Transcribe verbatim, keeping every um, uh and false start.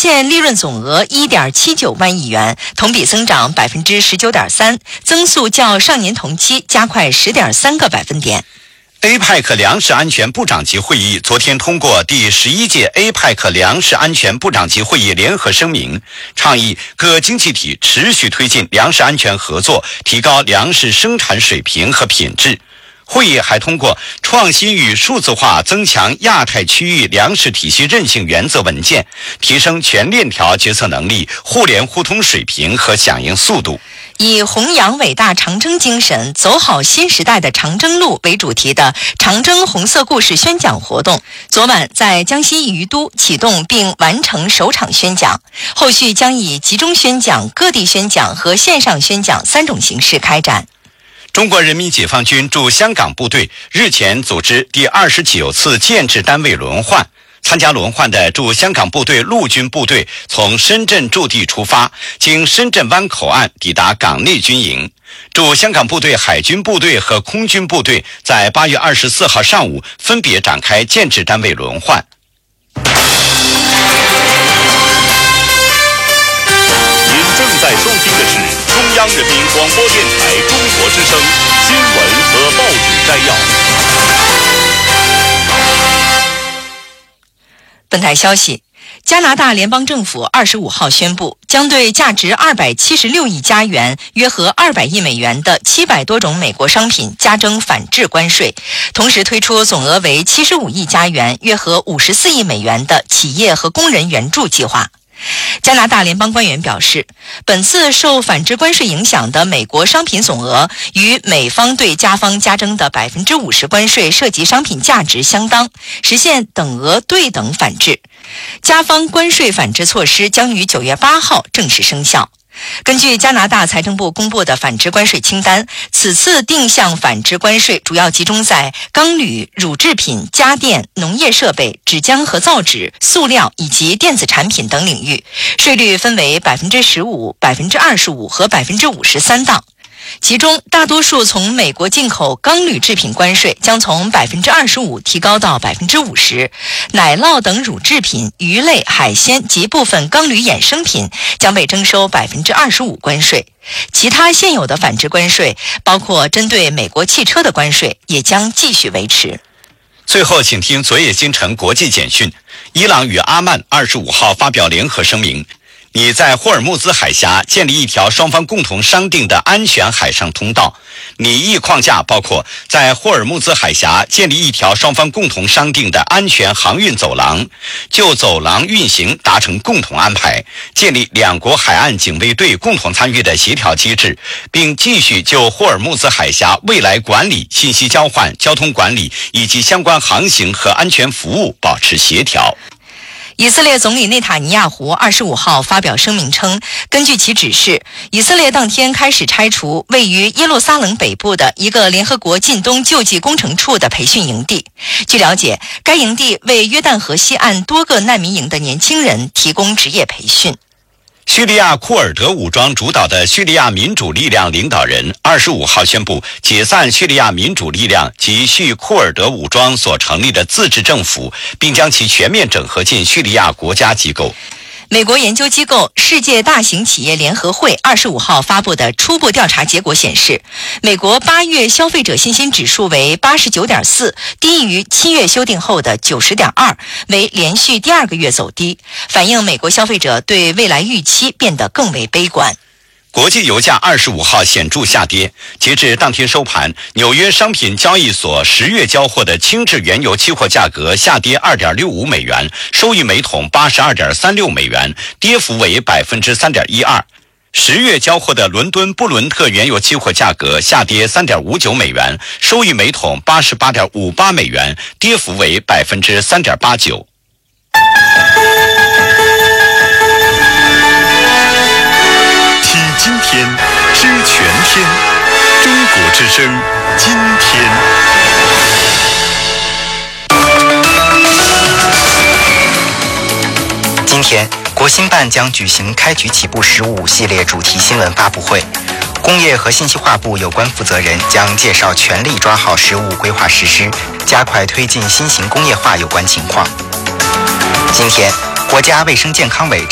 现利润总额 一点七九万亿元，同比增长 百分之十九点三， 增速较上年同期加快 十点三个百分点。 A P E C 粮食安全部长级会议昨天通过第十一届 A P E C 粮食安全部长级会议联合声明，倡议各经济体持续推进粮食安全合作，提高粮食生产水平和品质。会议还通过创新与数字化增强亚太区域粮食体系韧性原则文件，提升全链条决策能力、互联互通水平和响应速度。 以弘扬伟大长征精神，走好新时代的长征路为主题的长征红色故事宣讲活动，昨晚在江西宜都启动并完成首场宣讲，后续将以集中宣讲、各地宣讲和线上宣讲三种形式开展。 中国人民解放军驻香港部队日前组织第二十九次建制单位轮换，参加轮换的驻香港部队陆军部队从深圳驻地出发，经深圳湾口岸抵达港内军营。驻香港部队海军部队和空军部队在八月二十四号上午分别展开建制单位轮换。 您正在收听的是中央人民广播电台中国之声新闻和报纸摘要。 本台消息，加拿大联邦政府二十五号宣布，将对价值二百七十六亿加元（约合二百亿美元）的七百多种美国商品加征反制关税，同时推出总额为七十五亿加元（约合五十四亿美元）的企业和工人援助计划。加拿大联邦官员表示，本次受反制关税影响的美国商品总额与美方对加方加征的 百分之五十 关税涉及商品价值相当，实现等额对等反制。加方关税反制措施将于九月八号正式生效。根据加拿大财政部公布的反制关税清单，此次定向反制关税主要集中在钢铝、乳制品、家电、农业设备、纸浆和造纸、塑料以及电子产品等领域，税率分为 百分之十五、百分之二十五 和 百分之五十三 档。其中大多数从美国进口钢铝制品关税将从 百分之二十五 提高到 百分之五十， 奶酪等乳制品、鱼类、海鲜及部分钢铝衍生品将被征收 百分之二十五 关税。其他现有的反制关税，包括针对美国汽车的关税，也将继续维持。 最后请听昨夜今晨国际简讯，伊朗与阿曼二十五号发表联合声明，拟在霍尔木兹海峡建立一条双方共同商定的安全海上通道。拟议框架包括在霍尔木兹海峡建立一条双方共同商定的安全航运走廊，就走廊运行达成共同安排，建立两国海岸警卫队共同参与的协调机制，并继续就霍尔木兹海峡未来管理、信息交换、交通管理以及相关航行和安全服务保持协调。 以色列总理内塔尼亚胡二十五号发表声明称，根据其指示，以色列当天开始拆除位于耶路撒冷北部的一个联合国近东救济工程处的培训营地。据了解，该营地为约旦河西岸多个难民营的年轻人提供职业培训。 叙利亚库尔德武装主导的叙利亚民主力量领导人二十五号宣布解散叙利亚民主力量及叙库尔德武装所成立的自治政府，并将其全面整合进叙利亚国家机构。 美国研究机构世界大型企业联合会二十五号发布的初步调查结果显示，美国八月消费者信心指数为 八十九点四， 低于七月修订后的 九十点二， 为连续第二个月走低，反映美国消费者对未来预期变得更为悲观。 国际油价二十五号显著下跌，截至当天收盘，纽约商品交易所十月交货的轻质原油期货价格下跌 二点六五美元，收于每桶 八十二点三六美元，跌幅为 百分之三点一二。十月交货的伦敦布伦特原油期货价格下跌 三点五九美元，收于每桶 八十八点五八美元，跌幅为 百分之三点八九。 今天知全天，中国之声今天。 今天，国新办将举行开局起步十五系列主题新闻发布会，工业和信息化部有关负责人将介绍全力抓好十五规划实施，加快推进新型工业化有关情况。今天，国家卫生健康委